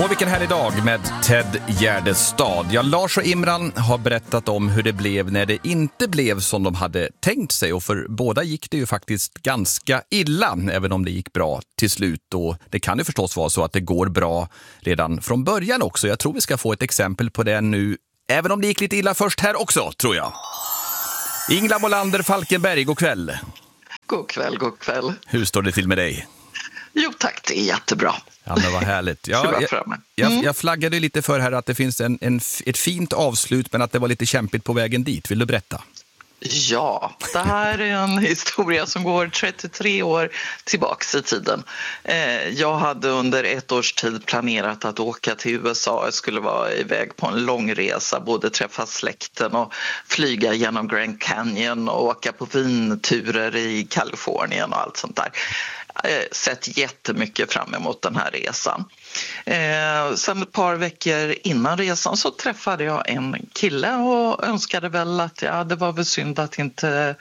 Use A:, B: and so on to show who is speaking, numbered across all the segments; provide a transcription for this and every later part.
A: Och vilken härlig dag med Ted Gärdestad. Ja, Lars och Imran har berättat om hur det blev när det inte blev som de hade tänkt sig. Och för båda gick det ju faktiskt ganska illa, även om det gick bra till slut. Och det kan ju förstås vara så att det går bra redan från början också. Jag tror vi ska få ett exempel på det nu, även om det gick lite illa först här också, tror jag. Ingela Molander Falkenberg, god kväll.
B: God kväll, god kväll.
A: Hur står det till med dig?
B: Jo tack, det är jättebra.
A: Ja, men vad härligt. Ja, jag flaggade lite för här att det finns ett fint avslut, men att det var lite kämpigt på vägen dit. Vill du berätta?
B: Ja, det här är en historia som går 33 år tillbaka i tiden. Jag hade under ett års tid planerat att åka till USA. Jag skulle vara iväg på en lång resa, både träffa släkten och flyga genom Grand Canyon och åka på vinturer i Kalifornien och allt sånt där. Sett jättemycket fram emot den här resan. Sen ett par veckor innan resan så träffade jag en kille och önskade väl att det var väl synd att inte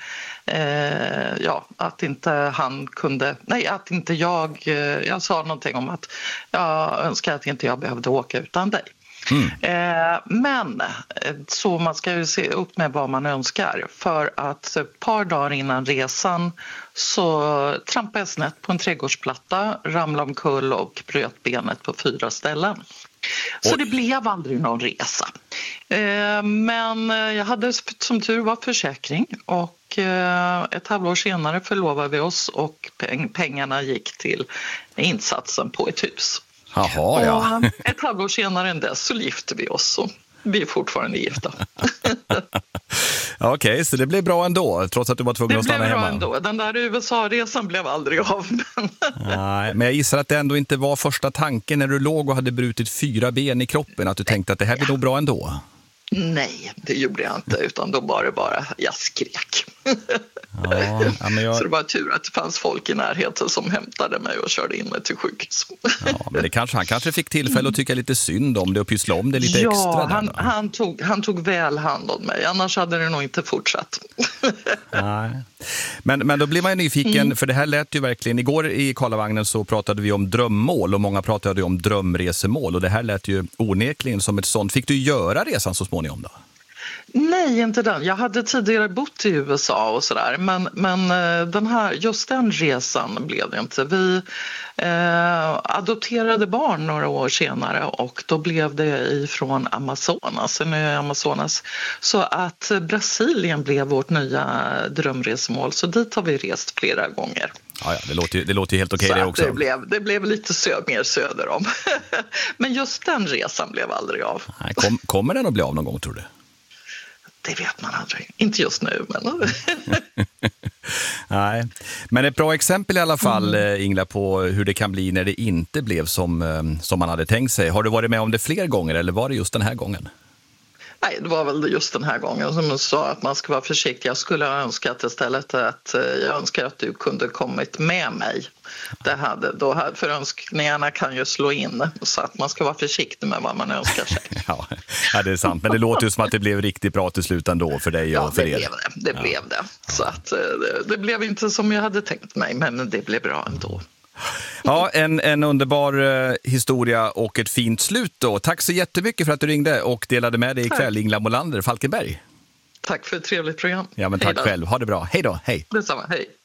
B: han kunde, att inte jag sa någonting om att jag önskar att inte jag behövde åka utan dig. Men så man ska ju se upp med vad man önskar, för att ett par dagar innan resan så trampade jag snett på en trädgårdsplatta, ramlade omkull och bröt benet på 4 ställen. Så det blev aldrig någon resa. Men jag hade som tur var försäkring och ett halvår senare förlovade vi oss och pengarna gick till insatsen på ett hus.
A: Jaha, ja.
B: Och ett halvår senare än dess så gifte vi oss och vi är fortfarande gifta.
A: Okej, så det blev bra ändå, trots att du var tvungen att stanna hemma.
B: Det blev bra ändå. Den där USA-resan blev aldrig av.
A: Nej, men jag gissar att det ändå inte var första tanken när du låg och hade brutit 4 ben i kroppen, att du tänkte att det här blir nog bra ändå.
B: Nej, det gjorde jag inte, utan då var det bara jag skrek. Så det var tur att det fanns folk i närheten som hämtade mig och körde in mig till sjukhus.
A: Ja, men han kanske fick tillfälle att tycka lite synd om det och pyssla om det lite extra.
B: Ja, han tog väl hand om mig, annars hade det nog inte fortsatt.
A: Nej. Men då blir man ju nyfiken, för det här lät ju verkligen, igår i Karlavagnen så pratade vi om drömmål och många pratade om drömresemål, och det här lät ju onekligen som ett sånt. Fick du göra resan så småningom då?
B: Nej, inte den. Jag hade tidigare bott i USA och sådär, men just den resan blev det inte. Vi adopterade barn några år senare och då blev det ifrån Amazonas. Så att Brasilien blev vårt nya drömresemål, så dit har vi rest flera gånger.
A: Ja, det låter ju helt okej det också.
B: Det blev lite mer söder om. Men just den resan blev aldrig av.
A: Nej, kommer den att bli av någon gång, tror du?
B: Det vet man aldrig. Inte just nu, men...
A: Nej, men ett bra exempel i alla fall, Ingela, på hur det kan bli när det inte blev som man hade tänkt sig. Har du varit med om det fler gånger, eller var det just den här gången?
B: Nej, det var väl just den här gången som jag sa att man ska vara försiktig. Jag skulle ha önskat istället att jag önskar att du kunde kommit med mig. För önskningarna kan ju slå in, så att man ska vara försiktig med vad man önskar sig.
A: Ja, det är sant. Men det låter ju som att det blev riktigt bra till slut ändå för dig och för er.
B: Det blev det. Så att det blev inte som jag hade tänkt mig, men det blev bra ändå.
A: Ja, en underbar historia och ett fint slut då. Tack så jättemycket för att du ringde och delade med dig ikväll, Ingela Molander Falkenberg.
B: Tack för ett trevligt program.
A: Ja, men tack själv. Ha det bra. Hej då. Hej.
B: Detsamma. Hej.